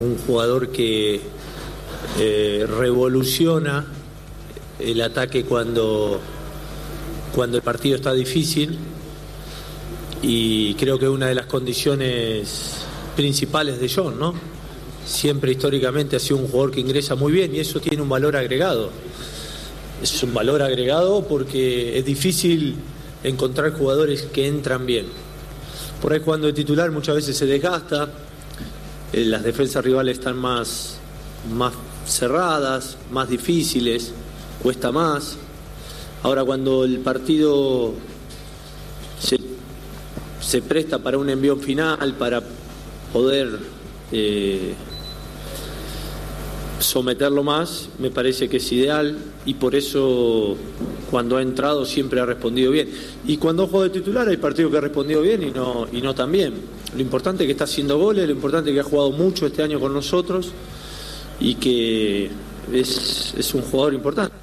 Un jugador que revoluciona el ataque cuando el partido está difícil, y creo que una de las condiciones principales de John, ¿no? Siempre históricamente ha sido un jugador que ingresa muy bien, y eso tiene un valor agregado. Es un valor agregado porque es difícil encontrar jugadores que entran bien. Por ahí jugando de titular muchas veces se desgasta, las defensas rivales están más cerradas, más difíciles, cuesta más. Ahora cuando el partido se presta para un envión final, para poder someterlo más, me parece que es ideal, y por eso cuando ha entrado siempre ha respondido bien. Y cuando juega de titular hay partidos que ha respondido bien y no tan bien. Lo importante es que está haciendo goles, lo importante es que ha jugado mucho este año con nosotros y que es un jugador importante.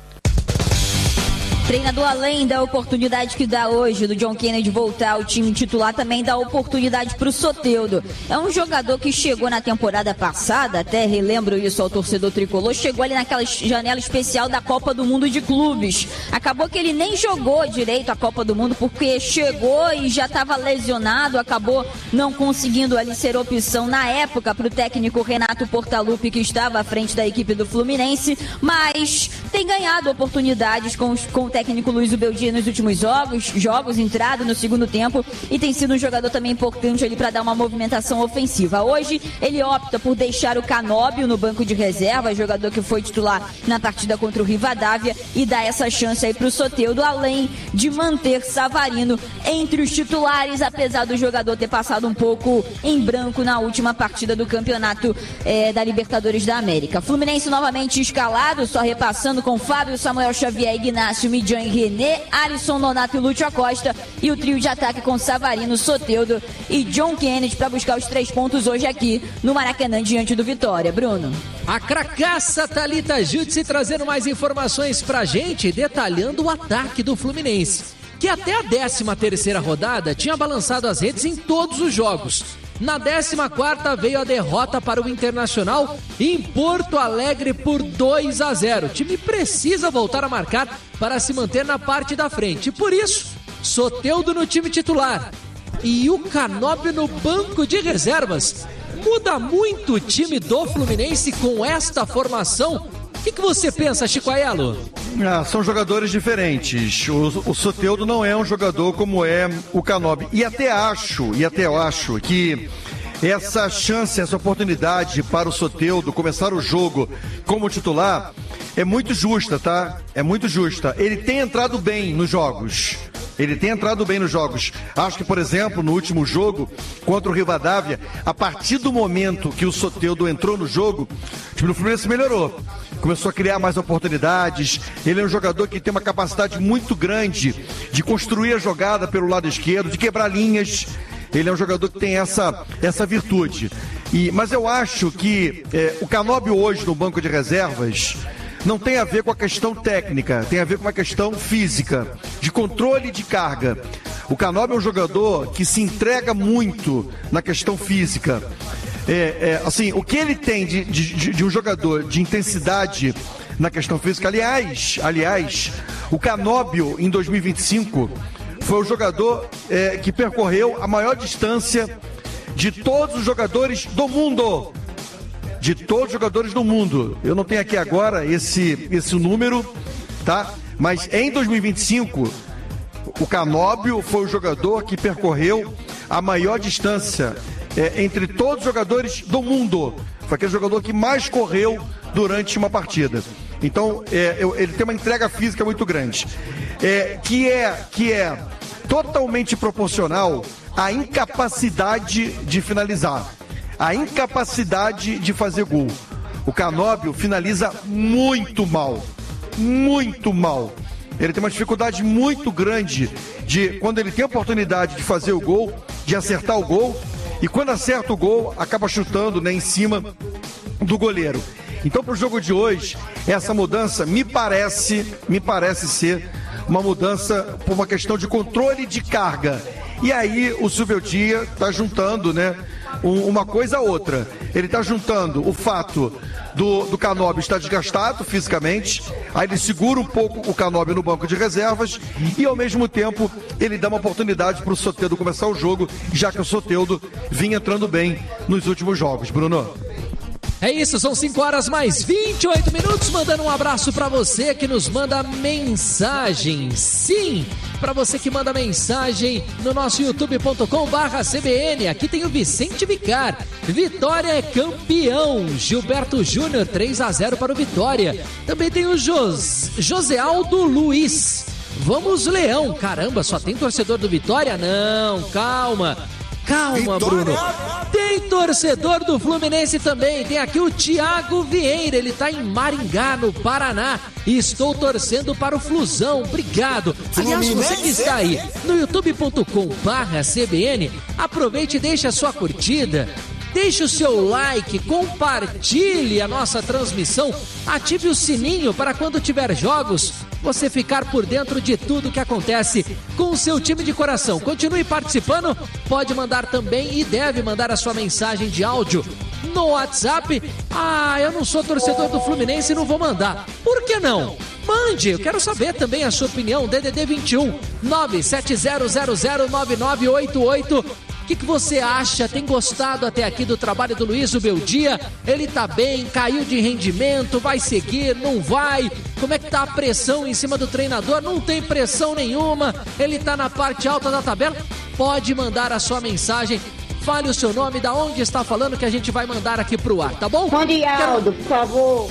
Treinador, além da oportunidade que dá hoje do John Kennedy voltar ao time titular, também dá oportunidade para o Soteldo. É um jogador que chegou na temporada passada, até relembro isso ao torcedor tricolor, chegou ali naquela janela especial da Copa do Mundo de Clubes. Acabou que ele nem jogou direito a Copa do Mundo porque chegou e já estava lesionado, acabou não conseguindo ali ser opção na época para o técnico Renato Portaluppi, que estava à frente da equipe do Fluminense, mas tem ganhado oportunidades com o técnico Luiz Ubeldia nos últimos jogos, entrado no segundo tempo, e tem sido um jogador também importante ali para dar uma movimentação ofensiva. Hoje ele opta por deixar o Canóbio no banco de reserva, jogador que foi titular na partida contra o Rivadavia, e dar essa chance aí para o Soteldo, além de manter Savarino entre os titulares, apesar do jogador ter passado um pouco em branco na última partida do campeonato da Libertadores da América. Fluminense novamente escalado, só repassando, com Fábio, Samuel Xavier, Ignacio, Midian e René, Alisson, Nonato e Lúcio Acosta, e o trio de ataque com Savarino, Soteldo e John Kennedy para buscar os 3 pontos hoje aqui no Maracanã diante do Vitória. Bruno. A cracaça Thalita Jutsi trazendo mais informações pra gente, detalhando o ataque do Fluminense, que até a 13ª rodada tinha balançado as redes em todos os jogos. Na 14ª veio a derrota para o Internacional em Porto Alegre por 2-0. O time precisa voltar a marcar para se manter na parte da frente. Por isso, Soteldo no time titular e o Canóbio no banco de reservas. Muda muito o time do Fluminense com esta formação? O que você pensa, Chico Aiello? São jogadores diferentes. O Soteldo não é um jogador como é o Canóbio. E até eu acho que essa chance, essa oportunidade para o Soteldo começar o jogo como titular é muito justa, tá? É muito justa. Ele tem entrado bem nos jogos. Acho que, por exemplo, no último jogo contra o Rivadavia, a partir do momento que o Soteldo entrou no jogo, o time do Fluminense melhorou. Começou a criar mais oportunidades. Ele é um jogador que tem uma capacidade muito grande de construir a jogada pelo lado esquerdo, de quebrar linhas. Ele é um jogador que tem essa virtude. Mas eu acho que o Canóbio hoje no banco de reservas não tem a ver com a questão técnica, tem a ver com uma questão física, de controle de carga. O Canóbio é um jogador que se entrega muito na questão física. Assim, o que ele tem de um jogador de intensidade na questão física, aliás, o Canóbio em 2025 foi o jogador que percorreu a maior distância de todos os jogadores do mundo. Eu não tenho aqui agora esse número, tá? Mas em 2025, o Canóbio foi o jogador que percorreu a maior distância entre todos os jogadores do mundo. Foi aquele jogador que mais correu durante uma partida. Então, ele tem uma entrega física muito grande, que é totalmente proporcional à incapacidade de finalizar, à incapacidade de fazer gol. O Canóbio finaliza muito mal. Ele tem uma dificuldade muito grande de, quando ele tem a oportunidade de fazer o gol, de acertar o gol, e quando acerta o gol, acaba chutando, né, em cima do goleiro. Então, para o jogo de hoje, essa mudança me parece ser uma mudança por uma questão de controle de carga. E aí o Ubeldia está juntando, né, uma coisa a outra. ele está juntando o fato do Canóbio estar desgastado fisicamente, aí ele segura um pouco o Canóbio no banco de reservas e, ao mesmo tempo, ele dá uma oportunidade para o Soteldo começar o jogo, já que o Soteldo vinha entrando bem nos últimos jogos. Bruno? É isso, são 5 horas mais 28 minutos, mandando um abraço pra você que nos manda mensagem. Sim, pra você que manda mensagem no nosso youtube.com/CBN. Aqui tem o Vicente Vicar. Vitória é campeão. Gilberto Júnior, 3-0 para o Vitória. Também tem o Josealdo Luiz. Vamos, Leão. Caramba, só tem torcedor do Vitória? Não, calma, Bruno. Tem torcedor do Fluminense também. Tem aqui o Thiago Vieira. Ele tá em Maringá, no Paraná. E estou torcendo para o Flusão. Obrigado. Aliás, você que está aí no youtube.com/CBN, aproveite e deixe a sua curtida. Deixe o seu like, compartilhe a nossa transmissão, ative o sininho para quando tiver jogos, você ficar por dentro de tudo que acontece com o seu time de coração. Continue participando, pode mandar também e deve mandar a sua mensagem de áudio no WhatsApp. Eu não sou torcedor do Fluminense e não vou mandar. Por que não? Mande, eu quero saber também a sua opinião. DDD 21 970009988. O que você acha? Tem gostado até aqui do trabalho do Luiz Beldia? Ele tá bem? Caiu de rendimento? Vai seguir? Não vai? Como é que tá a pressão em cima do treinador? Não tem pressão nenhuma. Ele tá na parte alta da tabela? Pode mandar a sua mensagem. Fale o seu nome, da onde está falando, que a gente vai mandar aqui pro ar, tá bom? Mande áudio, por favor.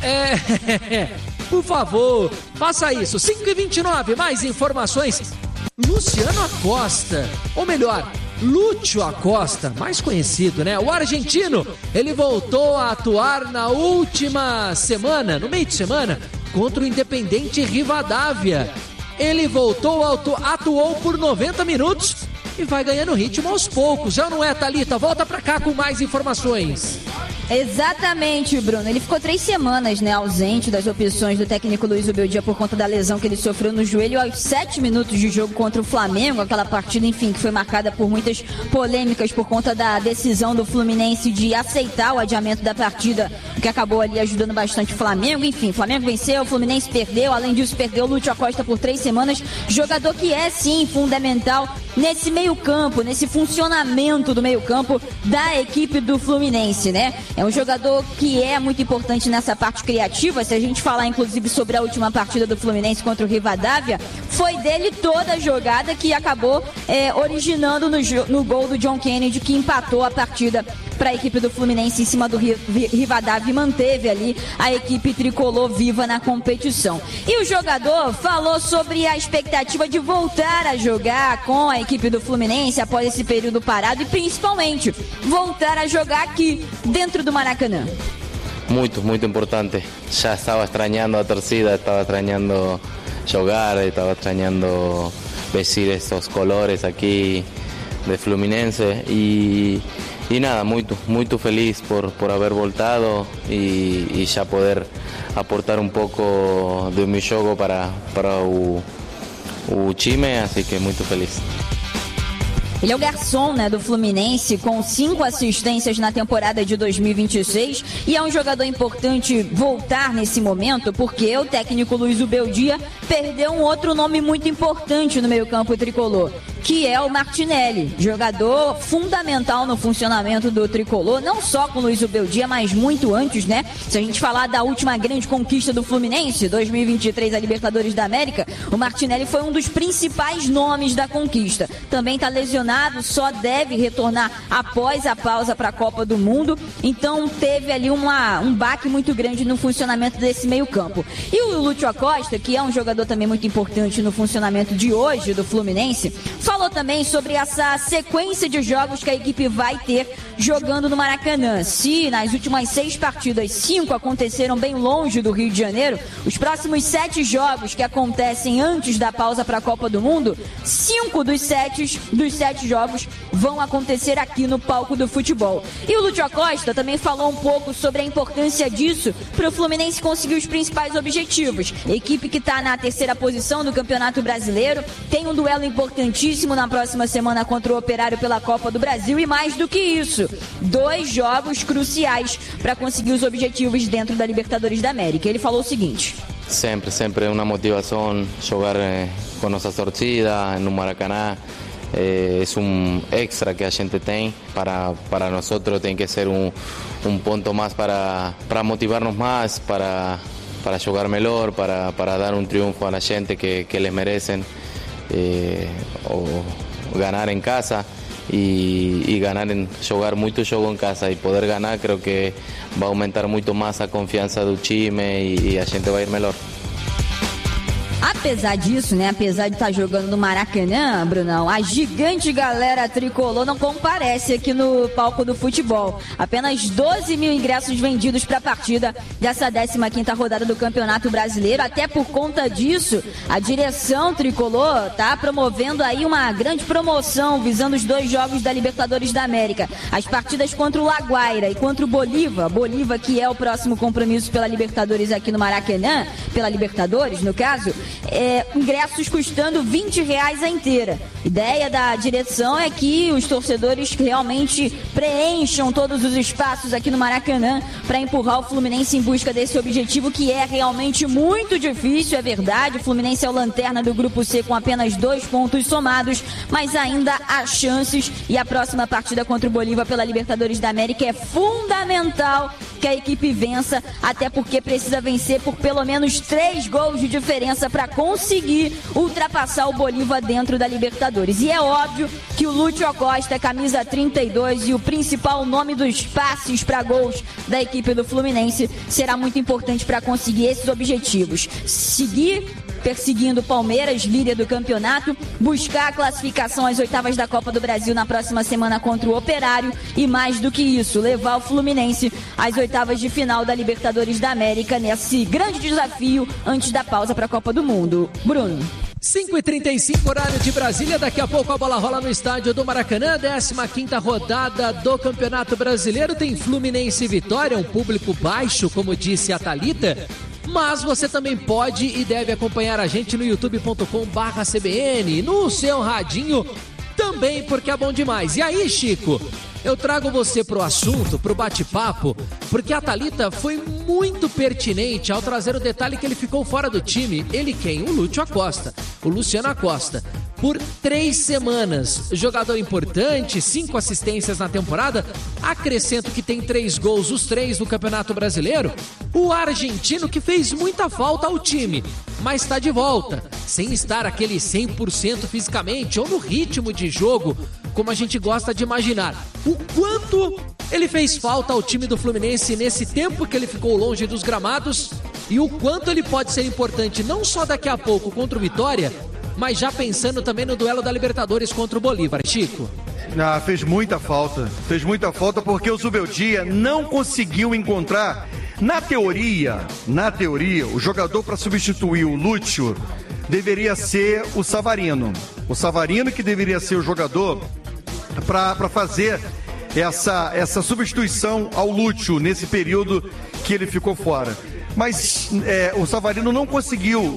Por favor, faça isso. 5h29, mais informações. Luciano Acosta, ou melhor, Lúcio Acosta, mais conhecido, né? O argentino, ele voltou a atuar na última semana, no meio de semana, contra o Independente Rivadavia. Ele voltou, atuou por 90 minutos e vai ganhando ritmo aos poucos. Já não é, Thalita? Volta pra cá com mais informações. Exatamente, Bruno. Ele ficou 3 semanas, né, ausente das opções do técnico Luiz Beldia por conta da lesão que ele sofreu no joelho aos 7 minutos de jogo contra o Flamengo. Aquela partida, enfim, que foi marcada por muitas polêmicas por conta da decisão do Fluminense de aceitar o adiamento da partida, que acabou ali ajudando bastante o Flamengo. Enfim, o Flamengo venceu, o Fluminense perdeu. Além disso, perdeu o Lúcio Acosta por 3 semanas. Jogador que é, sim, fundamental nesse meio-campo, nesse funcionamento do meio-campo da equipe do Fluminense, né? É um jogador que é muito importante nessa parte criativa. Se a gente falar, inclusive, sobre a última partida do Fluminense contra o Rivadavia, foi dele toda a jogada que acabou originando no gol do John Kennedy, que empatou a partida para a equipe do Fluminense em cima do Rivadavia e manteve ali a equipe tricolor viva na competição. E o jogador falou sobre a expectativa de voltar a jogar com a equipe do Fluminense após esse período parado e principalmente voltar a jogar aqui dentro do Maracanã. Muito importante. Já estava estranhando a torcida, estava estranhando jogar, estava estranhando vestir estes colores aqui de Fluminense e nada, muito feliz por haber voltado e já poder aportar um pouco do meu jogo para o time, assim que muito feliz. Ele é o garçom, né, do Fluminense, com 5 assistências na temporada de 2026 e é um jogador importante voltar nesse momento porque o técnico Luiz Beldia perdeu um outro nome muito importante no meio-campo tricolor, que é o Martinelli, jogador fundamental no funcionamento do tricolor, não só com o Luiz Beldia, mas muito antes, né? Se a gente falar da última grande conquista do Fluminense, 2023, a Libertadores da América, o Martinelli foi um dos principais nomes da conquista. Também está lesionado, só deve retornar após a pausa para a Copa do Mundo, então teve ali um baque muito grande no funcionamento desse meio-campo. E o Lúcio Acosta, que é um jogador também muito importante no funcionamento de hoje do Fluminense, falou também sobre essa sequência de jogos que a equipe vai ter jogando no Maracanã. Se nas últimas 6 partidas, 5 aconteceram bem longe do Rio de Janeiro, os próximos 7 jogos que acontecem antes da pausa para a Copa do Mundo, 5 dos 7 jogos vão acontecer aqui no palco do futebol. E o Lúcio Acosta também falou um pouco sobre a importância disso para o Fluminense conseguir os principais objetivos. A equipe que está na 3ª posição do Campeonato Brasileiro tem um duelo importantíssimo importantíssimo na próxima semana contra o Operário pela Copa do Brasil e mais do que isso, 2 jogos cruciais para conseguir os objetivos dentro da Libertadores da América. Ele falou o seguinte: Sempre uma motivação jogar com nossa torcida no Maracanã. Es un extra que a gente tem para nosotros, tem que ser un ponto más para motivarnos más, para jugar melhor, para dar un triunfo a la gente que les merecen, o ganar en casa y ganar jugar muito jogo en casa y poder ganar, creo que va a aumentar muito más a confiança do time y a gente va a ir melhor. Apesar disso, né, apesar de estar jogando no Maracanã, Brunão, a gigante galera tricolor não comparece aqui no palco do futebol. Apenas 12 mil ingressos vendidos para a partida dessa 15ª rodada do Campeonato Brasileiro. Até por conta disso, a direção tricolor está promovendo aí uma grande promoção visando os 2 jogos da Libertadores da América. As partidas contra o Laguaira e contra o Bolívar que é o próximo compromisso pela Libertadores aqui no Maracanã, pela Libertadores, no caso, ingressos custando R$20 a inteira. Ideia da direção é que os torcedores realmente preencham todos os espaços aqui no Maracanã para empurrar o Fluminense em busca desse objetivo, que é realmente muito difícil, é verdade. O Fluminense é o lanterna do Grupo C com apenas 2 pontos somados, mas ainda há chances, e a próxima partida contra o Bolívar pela Libertadores da América é fundamental que a equipe vença, até porque precisa vencer por pelo menos 3 gols de diferença para conseguir ultrapassar o Bolívar dentro da Libertadores. E é óbvio que o Lúcio Acosta, camisa 32 e o principal nome dos passes para gols da equipe do Fluminense, será muito importante para conseguir esses objetivos. Seguir perseguindo o Palmeiras, líder do campeonato, buscar a classificação às 8ª da Copa do Brasil na próxima semana contra o Operário e, mais do que isso, levar o Fluminense às 8ª de final da Libertadores da América nesse grande desafio antes da pausa para a Copa do Mundo. Bruno. 5h35, horário de Brasília. Daqui a pouco a bola rola no estádio do Maracanã. 15ª rodada do Campeonato Brasileiro. Tem Fluminense e Vitória, um público baixo, como disse a Thalita. Mas você também pode e deve acompanhar a gente no youtube.com/CBN, no seu radinho também, porque é bom demais. E aí, Chico, eu trago você pro assunto, pro bate-papo, porque a Thalita foi muito pertinente ao trazer o detalhe que ele ficou fora do time. Ele quem? O Lúcio Acosta, o Luciano Acosta. Por 3 semanas, jogador importante, 5 assistências na temporada, acrescento que tem 3 gols, os 3 do Campeonato Brasileiro. O argentino que fez muita falta ao time, mas está de volta, sem estar aquele 100% fisicamente ou no ritmo de jogo, como a gente gosta de imaginar. O quanto ele fez falta ao time do Fluminense nesse tempo que ele ficou longe dos gramados e o quanto ele pode ser importante não só daqui a pouco contra o Vitória, mas já pensando também no duelo da Libertadores contra o Bolívar, Chico. Fez muita falta porque o Zubeldia não conseguiu encontrar, na teoria, o jogador para substituir o Lúcio deveria ser o Savarino. O Savarino que deveria ser o jogador para fazer essa substituição ao Lúcio nesse período que ele ficou fora. Mas o Savarino não conseguiu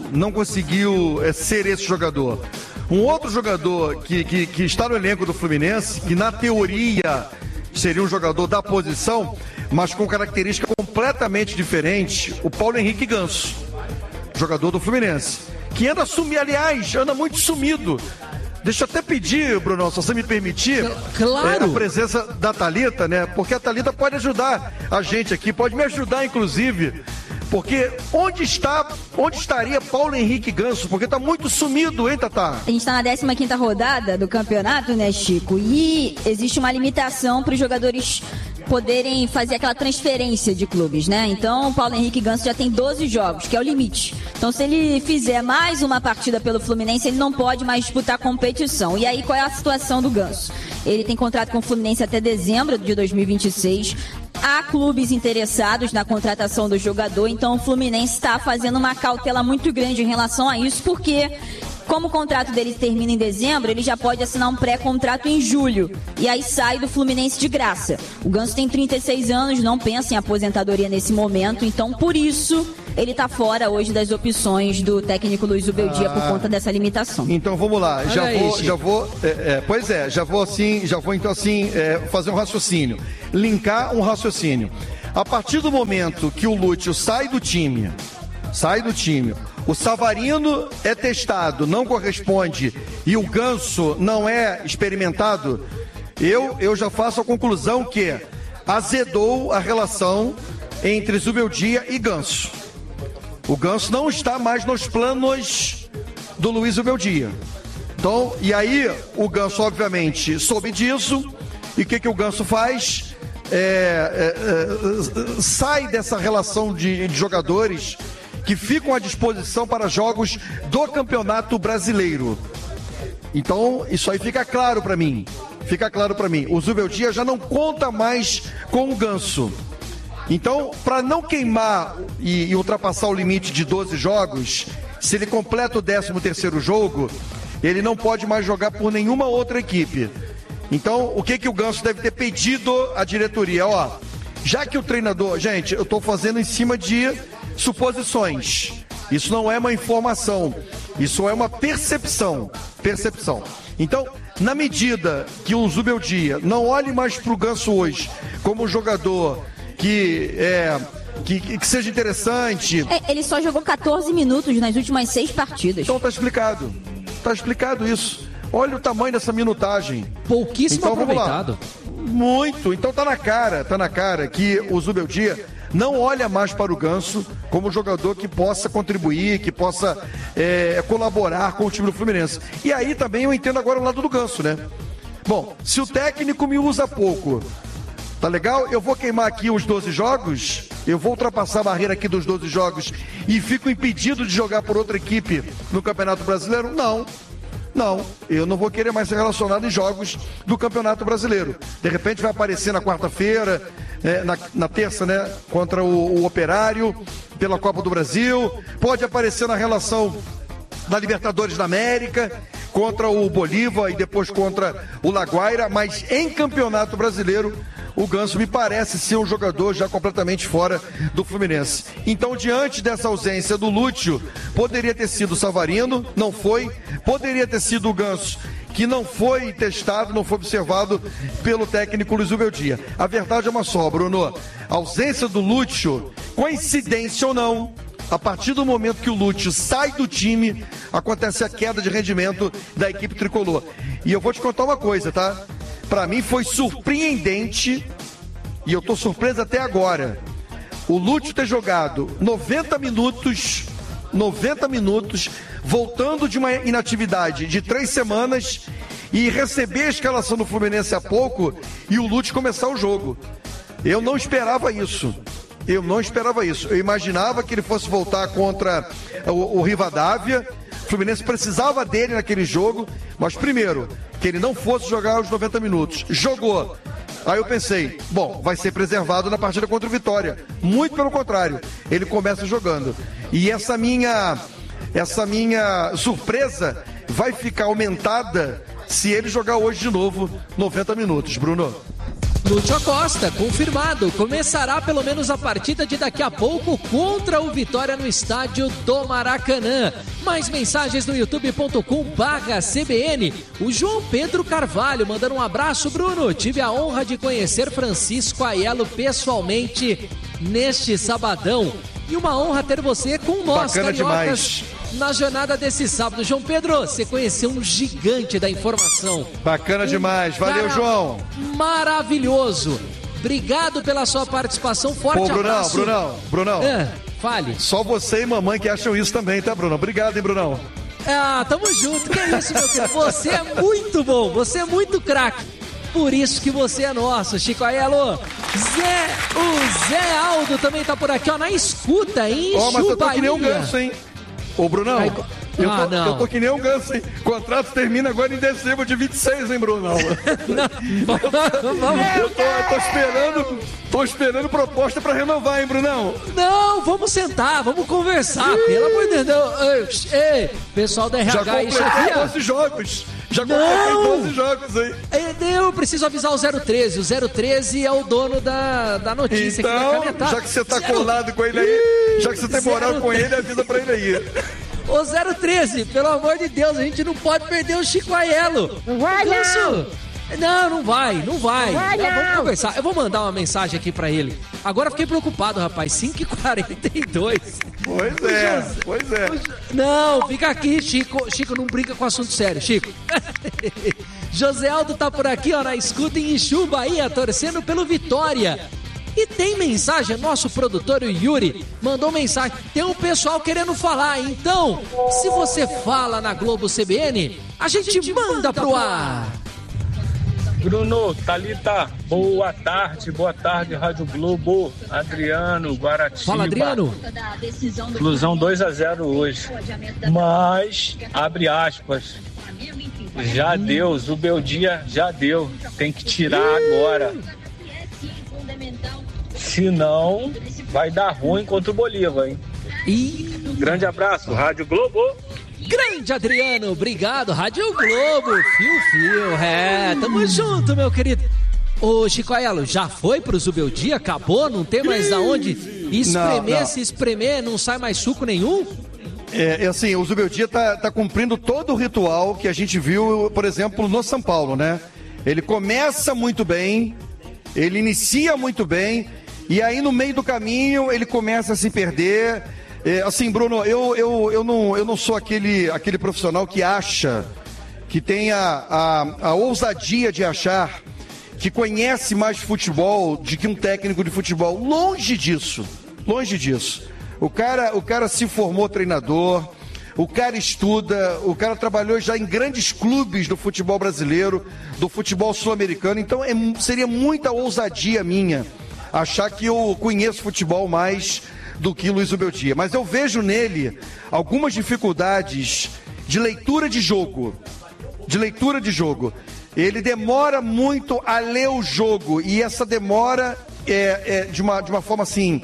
ser esse jogador. Um outro jogador que está no elenco do Fluminense, que na teoria seria um jogador da posição, mas com característica completamente diferente, o Paulo Henrique Ganso, jogador do Fluminense, que anda muito sumido. Deixa eu até pedir, Bruno, se você me permitir, claro, a presença da Thalita, né? Porque a Thalita pode ajudar a gente aqui, pode me ajudar, inclusive. Porque onde estaria Paulo Henrique Ganso? Porque tá muito sumido, hein, Tatá? A gente tá na 15ª rodada do campeonato, né, Chico? E existe uma limitação para os jogadores poderem fazer aquela transferência de clubes, né? Então o Paulo Henrique Ganso já tem 12 jogos, que é o limite. Então se ele fizer mais uma partida pelo Fluminense, ele não pode mais disputar a competição. E aí qual é a situação do Ganso? Ele tem contrato com o Fluminense até dezembro de 2026. Há clubes interessados na contratação do jogador, então o Fluminense está fazendo uma cautela muito grande em relação a isso, porque Como o contrato dele termina em dezembro, ele já pode assinar um pré-contrato em julho. E aí sai do Fluminense de graça. O Ganso tem 36 anos, não pensa em aposentadoria nesse momento, então por isso ele tá fora hoje das opções do técnico Luiz Zubeldia por conta dessa limitação. Então vamos lá, já vou fazer um raciocínio, linkar um raciocínio. A partir do momento que o Lúcio sai do time, o Savarino é testado, não corresponde, e o Ganso não é experimentado, eu já faço a conclusão que azedou a relação entre Zubeldia e Ganso. O Ganso não está mais nos planos do Luiz Zubeldia. Então, e aí o Ganso obviamente soube disso, e o que o Ganso faz? Sai dessa relação de jogadores que ficam à disposição para jogos do Campeonato Brasileiro. Então, isso aí fica claro para mim. O Zubeldia já não conta mais com o Ganso. Então, para não queimar e ultrapassar o limite de 12 jogos, se ele completa o 13º jogo, ele não pode mais jogar por nenhuma outra equipe. Então, o que o Ganso deve ter pedido à diretoria? Já que o treinador... Gente, eu estou fazendo em cima de suposições. Isso não é uma informação. Isso é uma percepção. Então, na medida que o Zubeldia não olhe mais para o Ganso hoje como um jogador que seja interessante... Ele só jogou 14 minutos nas últimas 6 partidas. Então tá explicado. Tá explicado isso. Olha o tamanho dessa minutagem. Pouquíssimo então, aproveitado. Muito. Então tá na cara que o Zubeldia não olha mais para o Ganso como jogador que possa contribuir, que possa colaborar com o time do Fluminense. E aí também eu entendo agora o lado do Ganso, né? Bom, se o técnico me usa pouco, tá legal? Eu vou queimar aqui os 12 jogos, eu vou ultrapassar a barreira aqui dos 12 jogos e fico impedido de jogar por outra equipe no Campeonato Brasileiro? Não, eu não vou querer mais ser relacionado em jogos do Campeonato Brasileiro. De repente vai aparecer na quarta-feira, na terça, né, contra o Operário, pela Copa do Brasil. Pode aparecer na relação da Libertadores da América, contra o Bolívar e depois contra o Laguaira. Mas em Campeonato Brasileiro, o Ganso me parece ser um jogador já completamente fora do Fluminense. Então, diante dessa ausência do Lúcio, poderia ter sido o Savarino, não foi. Poderia ter sido o Ganso, que não foi testado, não foi observado pelo técnico Luiz Zubeldia. A verdade é uma só, Bruno. A ausência do Lúcio, coincidência ou não, a partir do momento que o Lúcio sai do time, acontece a queda de rendimento da equipe tricolor. E eu vou te contar uma coisa, tá? Para mim foi surpreendente, e eu tô surpreso até agora, o Lúcio ter jogado 90 minutos, voltando de uma inatividade de 3 semanas e receber a escalação do Fluminense há pouco e o Lúcio começar o jogo. Eu não esperava isso. Eu imaginava que ele fosse voltar contra o Rivadavia. O Fluminense precisava dele naquele jogo, mas primeiro, que ele não fosse jogar os 90 minutos. Jogou. Aí eu pensei, bom, vai ser preservado na partida contra o Vitória. Muito pelo contrário, ele começa jogando. E essa minha surpresa vai ficar aumentada se ele jogar hoje de novo 90 minutos, Bruno. Lúcio Costa, confirmado, começará pelo menos a partida de daqui a pouco contra o Vitória no estádio do Maracanã. Mais mensagens no youtube.com/CBN. O João Pedro Carvalho mandando um abraço, Bruno. Tive a honra de conhecer Francisco Aiello pessoalmente neste sabadão. E uma honra ter você com nós, bacana cariocas, demais. Na jornada desse sábado. João Pedro, você conheceu um gigante da informação. Bacana demais. Valeu, João. Maravilhoso. Obrigado pela sua participação. Forte abraço. Brunão. Fale. Só você e mamãe que acham isso também, tá, Bruno? Obrigado, hein, Brunão? Tamo junto. Que isso, meu querido? Você é muito bom. Você é muito craque. Por isso que você é nosso, Chico Aiello. O Zé Aldo também tá por aqui, ó, na escuta, hein? Mas eu tô que nem um Ganso, hein? Ô, Brunão, Eu tô que nem um ganso, hein? O contrato termina agora em dezembro de 26, hein, Bruno? Tô esperando proposta pra renovar, hein, Brunão? Não, vamos sentar, vamos conversar, pelo amor de Deus. Ei, pessoal da RH aí, chefia. 12 jogos. Já completei 12 jogos aí. Eu preciso avisar o 013. O 013 é o dono da notícia. Então, já que você tá colado com ele aí, já que você tem moral com ele, avisa pra ele aí. Ô 013, pelo amor de Deus, a gente não pode perder o Chico Aiello. Não vai, não vai. Vamos conversar. Eu vou mandar uma mensagem aqui pra ele. Agora fiquei preocupado, rapaz. 5h42. Pois é. Não, fica aqui, Chico. Chico, não brinca com assunto sério, Chico. José Aldo tá por aqui, ó, na escuta em Ixu, Bahia, torcendo pelo Vitória. E tem mensagem, nosso produtor, o Yuri, mandou mensagem. Tem um pessoal querendo falar, então, se você fala na Globo CBN, a gente manda pro ar. Bruno, Thalita, boa tarde, Rádio Globo, Adriano, Guaratiba. Fala, Adriano. Flusão 2-0 hoje, mas, abre aspas, já deu, Zubeldia já deu, tem que tirar agora. Senão, vai dar ruim contra o Bolívar, hein? Grande abraço, Rádio Globo. Grande Adriano, obrigado, Rádio Globo, fio, tamo junto, meu querido. Ô, Chico Aiello, já foi pro Zubeldia? Acabou? Não tem mais aonde espremer, se espremer, não sai mais suco nenhum? Assim, o Zubeldia tá cumprindo todo o ritual que a gente viu, por exemplo, no São Paulo, né? Ele começa muito bem, ele inicia muito bem, e aí no meio do caminho ele começa a se perder. Assim, Bruno, eu não sou aquele profissional que acha, que tem a ousadia de achar que conhece mais futebol do que um técnico de futebol. Longe disso. O cara se formou treinador, o cara estuda, o cara trabalhou já em grandes clubes do futebol brasileiro, do futebol sul-americano, então seria muita ousadia minha achar que eu conheço futebol mais do que Luiz Zubeldia. Mas eu vejo nele algumas dificuldades de leitura de jogo. Ele demora muito a ler o jogo, e essa demora de uma forma assim,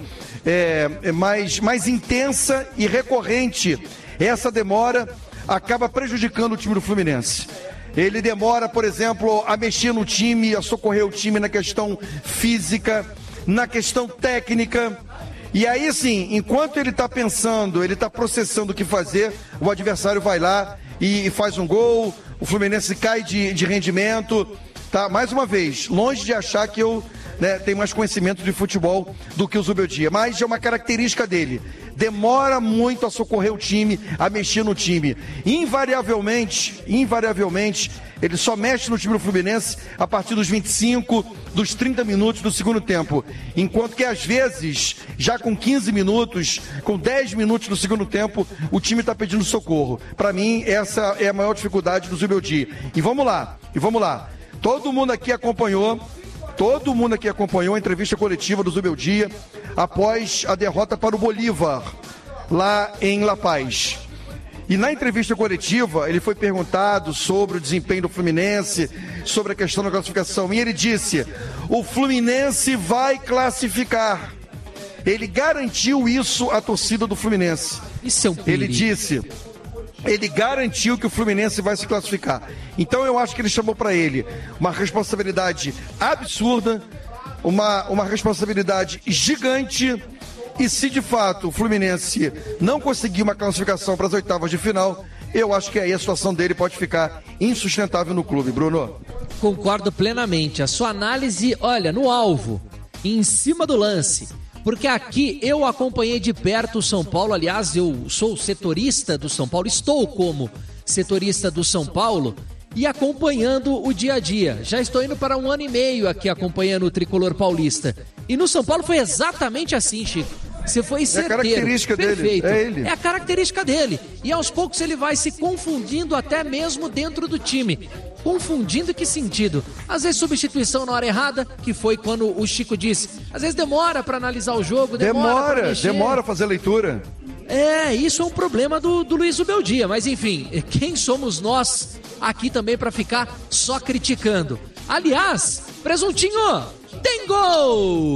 mais intensa e recorrente. Essa demora acaba prejudicando o time do Fluminense. Ele demora, por exemplo, a mexer no time, a socorrer o time na questão física, na questão técnica. E aí, assim, enquanto ele está pensando, ele está processando o que fazer, o adversário vai lá e faz um gol, o Fluminense cai de rendimento, tá? Mais uma vez, longe de achar que eu tenho mais conhecimento de futebol do que o Zubeldia, mas é uma característica dele. Demora muito a socorrer o time, a mexer no time. Invariavelmente, ele só mexe no time do Fluminense a partir dos 25, dos 30 minutos do segundo tempo. Enquanto que, às vezes, já com 15 minutos, com 10 minutos do segundo tempo, o time está pedindo socorro. Para mim, essa é a maior dificuldade do Zubeldia. E vamos lá. Todo mundo aqui acompanhou a entrevista coletiva do Zubeldia após a derrota para o Bolívar, lá em La Paz. E na entrevista coletiva, ele foi perguntado sobre o desempenho do Fluminense, sobre a questão da classificação, e ele disse: o Fluminense vai classificar. Ele garantiu isso à torcida do Fluminense. Isso é um perigo. Ele garantiu que o Fluminense vai se classificar. Então eu acho que ele chamou para ele uma responsabilidade absurda, uma responsabilidade gigante. E se de fato o Fluminense não conseguir uma classificação para as oitavas de final, eu acho que aí a situação dele pode ficar insustentável no clube, Bruno. Concordo plenamente. A sua análise, olha, no alvo, em cima do lance. Porque aqui eu acompanhei de perto o São Paulo. Aliás, eu sou setorista do São Paulo, estou como setorista do São Paulo e acompanhando o dia a dia. Já estou indo para 1 ano e meio aqui acompanhando o tricolor paulista. E no São Paulo foi exatamente assim, Chico. Você foi certeiro. É a característica perfeito. dele. É a característica dele. E aos poucos ele vai se confundindo até mesmo dentro do time. Confundindo em que sentido? Às vezes substituição na hora errada, que foi quando o Chico disse. Às vezes demora para analisar o jogo, demora a fazer leitura. Isso é um problema do Luiz Ubeldia, mas enfim, quem somos nós aqui também para ficar só criticando? Aliás, Presuntinho, tem gol!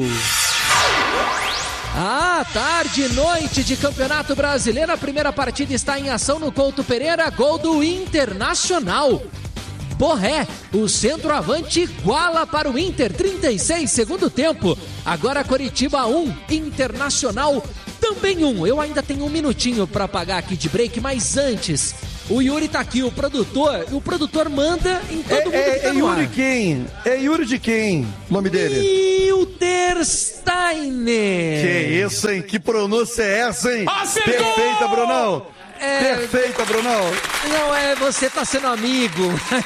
Tarde e noite de Campeonato Brasileiro, a primeira partida está em ação no Couto Pereira, gol do Internacional. Borré, o centroavante, iguala para o Inter, 36, segundo tempo. Agora Coritiba 1, Internacional também 1. Eu ainda tenho um minutinho para pagar aqui de break, mas antes, o Yuri tá aqui, o produtor manda em todo mundo que tá no ar. Yuri quem? É Yuri de quem? O nome dele? Wilder Steiner. Que isso, hein? Que pronúncia é essa, hein? Acertou! Perfeita, Brunão. Perfeita, Brunão. Não, você tá sendo amigo.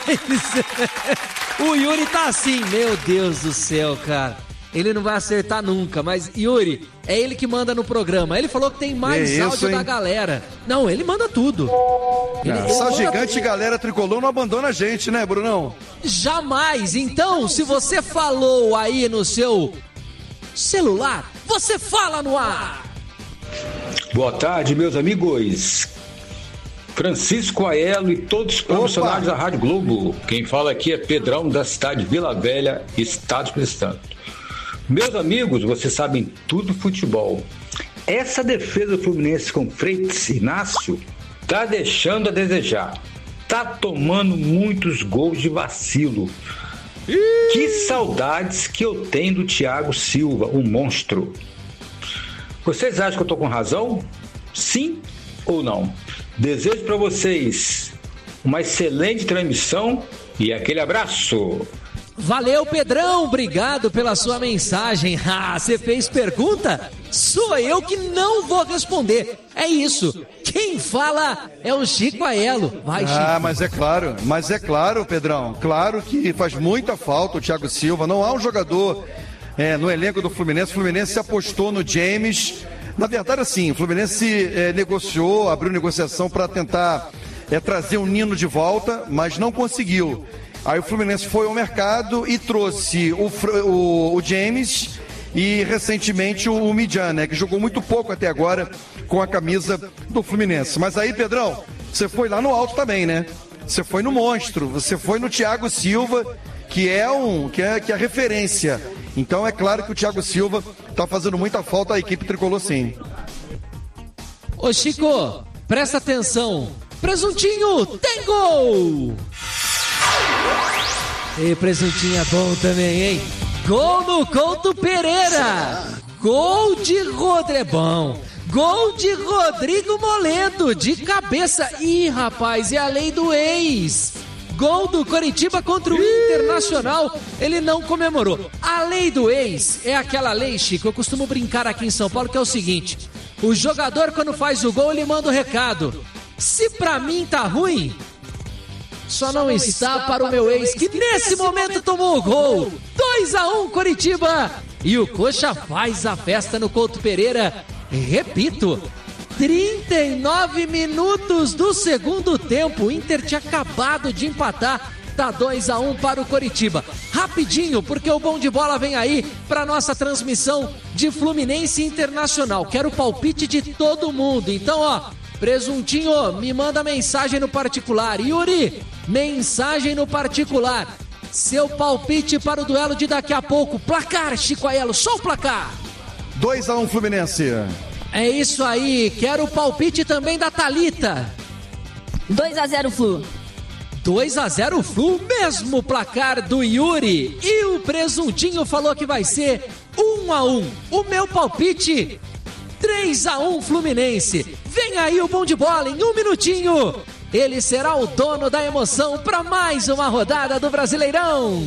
O Yuri tá assim, meu Deus do céu, cara. Ele não vai acertar nunca, mas Yuri, é ele que manda no programa. Ele falou que tem mais áudio da galera. Não, ele manda tudo. Essa gigante galera tricolor não abandona a gente, né, Brunão? Jamais. Então, se você falou aí no seu celular, você fala no ar. Boa tarde, meus amigos. Francisco Aelo e todos os profissionais da Rádio Globo. Quem fala aqui é Pedrão, da cidade de Vila Velha, Estado do Espírito Santo. Meus amigos, vocês sabem tudo do futebol. Essa defesa do Fluminense com Freitas e Inácio tá deixando a desejar. Tá tomando muitos gols de vacilo. Que saudades que eu tenho do Thiago Silva, um monstro. Vocês acham que eu tô com razão? Sim ou não? Desejo para vocês uma excelente transmissão e aquele abraço. Valeu, Pedrão, obrigado pela sua mensagem. Você fez pergunta? Sou eu que não vou responder. É isso. Quem fala é o Chico Aelo. Vai, Chico. Mas é claro, Pedrão. Claro que faz muita falta o Thiago Silva. Não há um jogador no elenco do Fluminense. O Fluminense apostou no James. Na verdade, assim, o Fluminense negociou, abriu negociação para tentar trazer o Nino de volta, mas não conseguiu. Aí o Fluminense foi ao mercado e trouxe o James e recentemente o Midjan, né, que jogou muito pouco até agora com a camisa do Fluminense. Mas aí, Pedrão, você foi lá no alto também, né? Você foi no monstro, você foi no Thiago Silva, que é a referência. Então é claro que o Thiago Silva tá fazendo muita falta à equipe tricolor, sim. Ô Chico, presta atenção. Presuntinho, tem gol! E Presuntinho é bom também, hein? Gol no Couto Pereira! Gol de Rodrebão! Gol de Rodrigo Moledo, de cabeça! Ih, rapaz, é a lei do ex! Gol do Coritiba contra o Internacional, ele não comemorou. A lei do ex é aquela lei, Chico, eu costumo brincar aqui em São Paulo, que é o seguinte: o jogador, quando faz o gol, ele manda o recado. Se pra mim tá ruim, só não está para o meu ex, que nesse momento tomou o gol. 2-1 Coritiba. E o Coxa faz a festa no Couto Pereira. Repito, 39 minutos do segundo tempo. O Inter tinha acabado de empatar. Tá 2-1 para o Coritiba. Rapidinho, porque o Bom de Bola vem aí para nossa transmissão de Fluminense Internacional. Quero o palpite de todo mundo. Então, Presuntinho, me manda mensagem no particular. Yuri, mensagem no particular. Seu palpite para o duelo de daqui a pouco. Placar, Chico Aelo, só o placar. 2-1 Fluminense. É isso aí, quero o palpite também da Thalita. 2-0 Flu. 2-0 Flu, mesmo placar do Yuri. E o Presuntinho falou que vai ser 1-1. O meu palpite, 3-1 Fluminense. Vem aí o Bom de Bola em um minutinho. Ele será o dono da emoção para mais uma rodada do Brasileirão.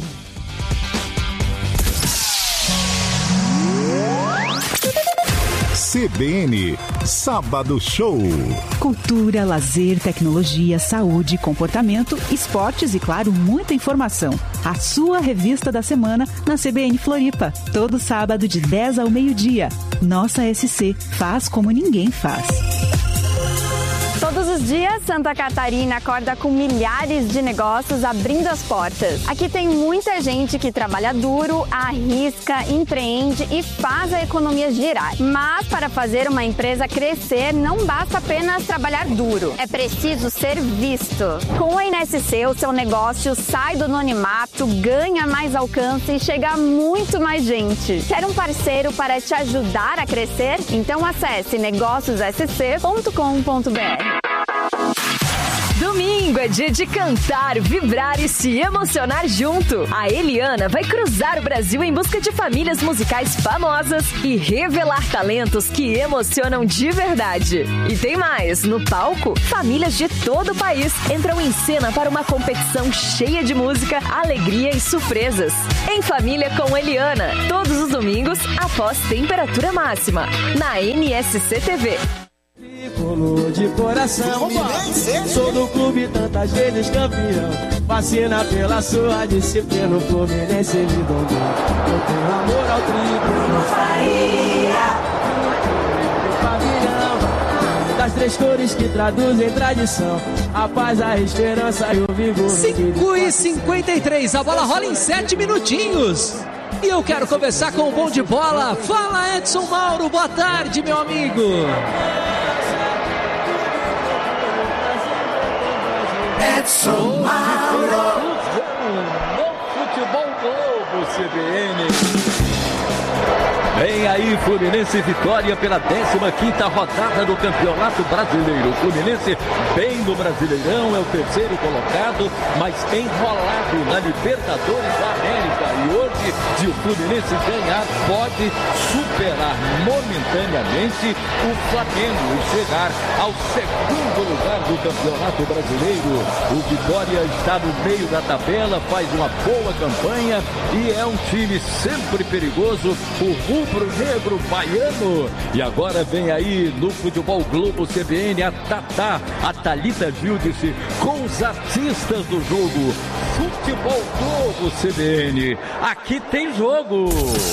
CBN, Sábado Show. Cultura, lazer, tecnologia, saúde, comportamento, esportes e, claro, muita informação. A sua revista da semana na CBN Floripa. Todo sábado de 10 ao meio-dia. Nossa SC faz como ninguém faz. Todos os dias, Santa Catarina acorda com milhares de negócios abrindo as portas. Aqui tem muita gente que trabalha duro, arrisca, empreende e faz a economia girar. Mas para fazer uma empresa crescer, não basta apenas trabalhar duro. É preciso ser visto. Com a INSC, o seu negócio sai do anonimato, ganha mais alcance e chega a muito mais gente. Quer um parceiro para te ajudar a crescer? Então acesse negóciossc.com.br. Domingo é dia de cantar, vibrar e se emocionar junto. A Eliana vai cruzar o Brasil em busca de famílias musicais famosas e revelar talentos que emocionam de verdade. E tem mais, no palco, famílias de todo o país entram em cena para uma competição cheia de música, alegria e surpresas. Em Família com Eliana, todos os domingos após temperatura máxima, na NSC TV. De coração, sou do clube tantas vezes campeão. Vacina pela sua disciplina, o Fluminense me domina. Eu tenho amor ao triplo, Faria. Pavilhão das três cores que traduzem tradição. A paz, a esperança e o vigor. 5h53, a bola rola em 7 minutinhos. E eu quero conversar com o Bom de Bola. Fala, Edson Mauro, boa tarde, meu amigo. Edson Mauro. No Futebol Globo CBN. Vem aí, Fluminense, vitória pela 15ª rodada do Campeonato Brasileiro. O Fluminense bem no Brasileirão, é o terceiro colocado, mas enrolado na Libertadores da América. E hoje, se o Fluminense ganhar, pode superar momentaneamente o Flamengo e chegar ao segundo lugar do Campeonato Brasileiro. O Vitória está no meio da tabela, faz uma boa campanha e é um time sempre perigoso, o rubro-negro baiano. E agora vem aí no Futebol Globo CBN a Tatá, a Thalita Gildice, com os artistas do jogo. Futebol Globo CBN, aqui tem jogo.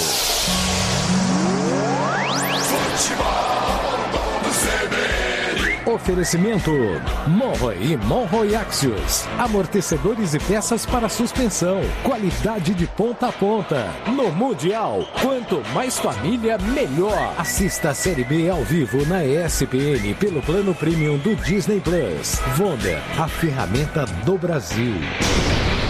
Oferecimento Monroe e Monroe Axios, amortecedores e peças para suspensão, qualidade de ponta a ponta. No Mundial, quanto mais família, melhor. Assista a Série B ao vivo na ESPN pelo plano premium do Disney Plus. Wonder, a ferramenta do Brasil.